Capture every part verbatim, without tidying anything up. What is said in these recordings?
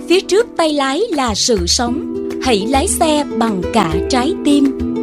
phía trước tay lái là sự sống. Hãy lái xe bằng cả trái tim.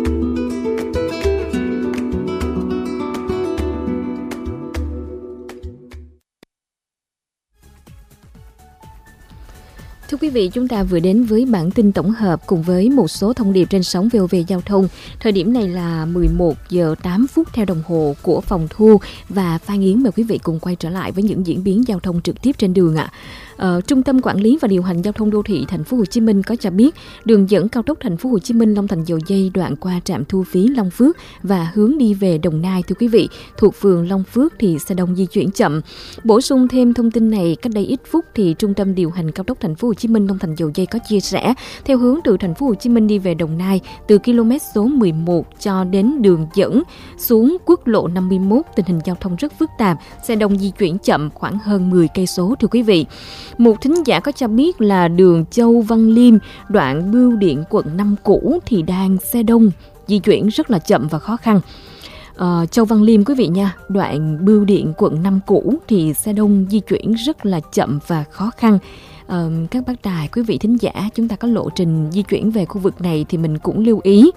Thưa quý vị, chúng ta vừa đến với bản tin tổng hợp cùng với một số thông điệp trên sóng vê o vê Giao thông. Thời điểm này là mười một giờ tám phút theo đồng hồ của phòng thu, và Phan Yến mời quý vị cùng quay trở lại với những diễn biến giao thông trực tiếp trên đường ạ. Ờ, Trung tâm Quản lý và Điều hành Giao thông Đô thị Thành phố Hồ Chí Minh có cho biết đường dẫn cao tốc Thành phố Hồ Chí Minh Long Thành Dầu Giây đoạn qua trạm thu phí Long Phước và hướng đi về Đồng Nai, thưa quý vị, thuộc phường Long Phước thì xe đông di chuyển chậm. Bổ sung thêm thông tin này, cách đây ít phút thì Trung tâm Điều hành Cao tốc Thành phố Hồ Chí Minh Long Thành Dầu Giây có chia sẻ theo hướng từ Thành phố Hồ Chí Minh đi về Đồng Nai từ km số mười một cho đến đường dẫn xuống quốc lộ năm mươi mốt, tình hình giao thông rất phức tạp, xe đông di chuyển chậm khoảng hơn mười cây số, thưa quý vị. Một thính giả có cho biết là đường Châu Văn Liêm, đoạn Bưu Điện quận năm cũ thì đang xe đông, di chuyển rất là chậm và khó khăn. Uh, Châu Văn Liêm quý vị nha, đoạn Bưu Điện quận năm cũ thì xe đông di chuyển rất là chậm và khó khăn. Uh, các bác tài, quý vị thính giả, chúng ta có lộ trình di chuyển về khu vực này thì mình cũng lưu ý.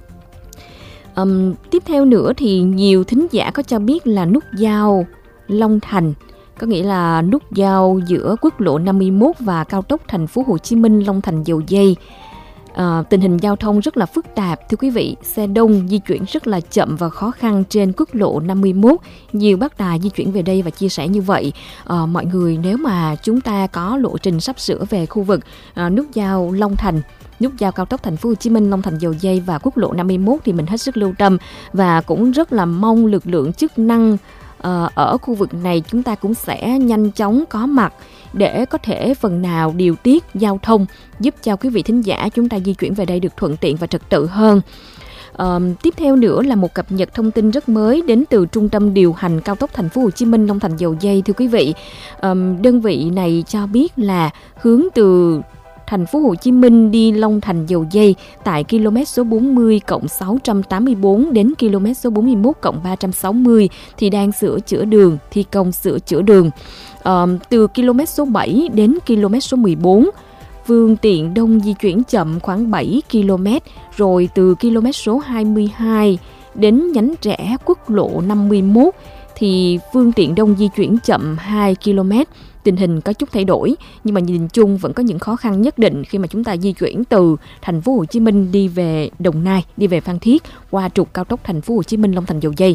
Um, tiếp theo nữa thì nhiều thính giả có cho biết là nút giao Long Thành, có nghĩa là nút giao giữa quốc lộ năm mươi mốt và cao tốc Thành phố Hồ Chí Minh Long Thành Dầu Giây. À, tình hình giao thông rất là phức tạp, thưa quý vị, xe đông di chuyển rất là chậm và khó khăn trên quốc lộ năm mươi mốt. Nhiều bác tài di chuyển về đây và chia sẻ như vậy. À, mọi người nếu mà chúng ta có lộ trình sắp sửa về khu vực à, nút giao Long Thành, nút giao cao tốc Thành phố Hồ Chí Minh Long Thành Dầu Giây và quốc lộ năm mươi mốt thì mình hết sức lưu tâm, và cũng rất là mong lực lượng chức năng à, ở khu vực này chúng ta cũng sẽ nhanh chóng có mặt để có thể phần nào điều tiết giao thông, giúp cho quý vị thính giả chúng ta di chuyển về đây được thuận tiện và trật tự hơn. Uh, tiếp theo nữa là một cập nhật thông tin rất mới đến từ Trung tâm Điều hành Cao tốc Thành phố Hồ Chí Minh Long Thành Dầu Giây, thưa quý vị. Um, đơn vị này cho biết là hướng từ Thành phố Hồ Chí Minh đi Long Thành Dầu Giây tại km số bốn mươi cộng sáu trăm tám mươi bốn đến km số bốn mươi mốt cộng ba trăm sáu mươi thì đang sửa chữa đường, thi công sửa chữa đường. Uh, từ km số bảy đến km số mười bốn, phương tiện đông di chuyển chậm khoảng bảy ki lô mét, rồi từ km số hai mươi hai đến nhánh rẽ quốc lộ năm mươi mốt thì phương tiện đông di chuyển chậm hai ki lô mét. Tình hình có chút thay đổi, nhưng mà nhìn chung vẫn có những khó khăn nhất định khi mà chúng ta di chuyển từ Thành phố Hồ Chí Minh đi về Đồng Nai, đi về Phan Thiết qua trục cao tốc Thành phố Hồ Chí Minh Long Thành Dầu Giây.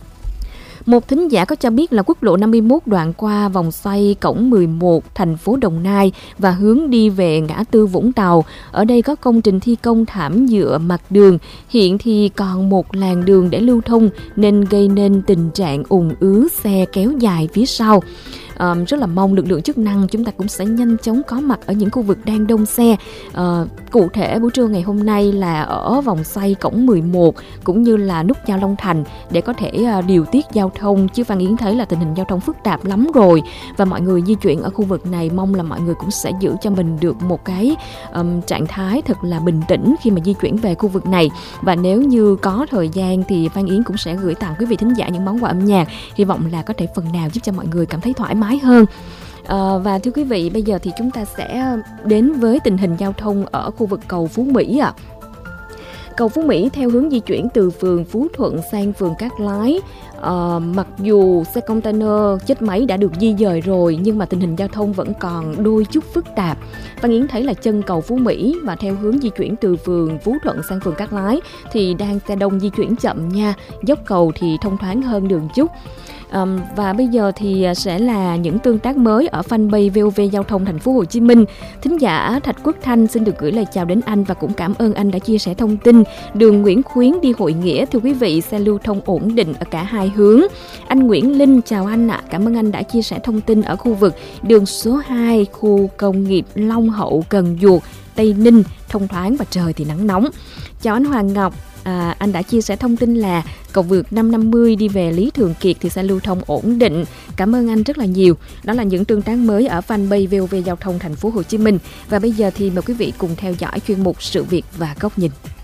Một thính giả có cho biết là quốc lộ năm mươi mốt đoạn qua vòng xoay cổng mười một thành phố Đồng Nai và hướng đi về ngã tư Vũng Tàu. Ở đây có công trình thi công thảm nhựa mặt đường, hiện thì còn một làn đường để lưu thông nên gây nên tình trạng ùn ứ xe kéo dài phía sau. À, rất là mong lực lượng chức năng chúng ta cũng sẽ nhanh chóng có mặt ở những khu vực đang đông xe. À, cụ thể buổi trưa ngày hôm nay là ở vòng xoay cổng mười một cũng như là nút giao Long Thành để có thể uh, điều tiết giao thông, chứ Phan Yến thấy là tình hình giao thông phức tạp lắm rồi, và mọi người di chuyển ở khu vực này mong là mọi người cũng sẽ giữ cho mình được một cái um, trạng thái thật là bình tĩnh khi mà di chuyển về khu vực này. Và nếu như có thời gian thì Phan Yến cũng sẽ gửi tặng quý vị thính giả những món quà âm nhạc, hy vọng là có thể phần nào giúp cho mọi người cảm thấy thoải mái hơn. À, và thưa quý vị, bây giờ thì chúng ta sẽ đến với tình hình giao thông ở khu vực cầu Phú Mỹ ạ. À. Cầu Phú Mỹ theo hướng di chuyển từ phường Phú Thuận sang phường Cát Lái. À, mặc dù xe container chết máy đã được di dời rồi, nhưng mà tình hình giao thông vẫn còn đôi chút phức tạp. Phan Yến thấy là chân cầu Phú Mỹ và theo hướng di chuyển từ phường Phú Thuận sang phường Cát Lái thì đang xe đông di chuyển chậm nha. Dốc cầu thì thông thoáng hơn đường chút. Um, và bây giờ thì sẽ là những tương tác mới ở fanpage vê o vê Giao thông Thành phố Hồ Chí Minh. Thính giả Thạch Quốc Thanh xin được gửi lời chào đến anh và cũng cảm ơn anh đã chia sẻ thông tin đường Nguyễn Khuyến đi Hội Nghĩa. Thưa quý vị, xe lưu thông ổn định ở cả hai hướng. Anh Nguyễn Linh chào anh ạ, à. Cảm ơn anh đã chia sẻ thông tin ở khu vực đường số hai khu công nghiệp Long Hậu, Cần Duộc, Tây Ninh thông thoáng và trời thì nắng nóng. Chào anh Hoàng Ngọc. À, anh đã chia sẻ thông tin là cầu vượt năm năm mươi đi về Lý Thường Kiệt thì sẽ lưu thông ổn định. Cảm ơn anh rất là nhiều. Đó là những tương tác mới ở fanpage vê o vê Giao thông Thành phố Hồ Chí Minh. Và bây giờ thì mời quý vị cùng theo dõi chuyên mục Sự việc và góc nhìn.